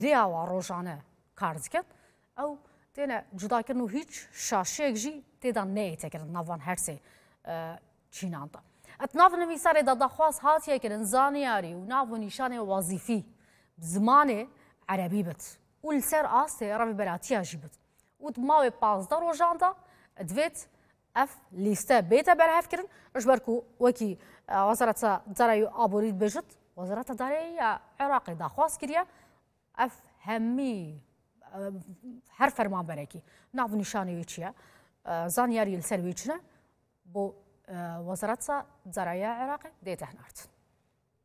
رياوە ڕۆژانە کار دکات ئەو تێنە جوداکردن و هیچ شاشەیەک ژی تێدا نەیەتێکردن ناوان هەرسێ چیناندا. ئەتناو نویسارێدا داخواست هاتیەکردن زانیاری و ناو و نیشانێ وازیفی زمانێ عەرەبی بێت و لەسەر ئاستێ ڕەوی بەراتیاژی بێت و ماوێ 15 ڕۆژاندا دەبێت ئەف لیستە بێتە بەرهەفکردن ژبەرکو وەکی وەزارەتە دارایی و ئابووری بێژت وەزارەتە دارایی عێراقی داخواست کردە ئەف هەمی هەر فەرمانبەرێکی ناو و نیشانەوەی چییە زانیاری لەسەر وی چنە بۆ وەزارەتە دارایی عێراقی دێتە هەناردن.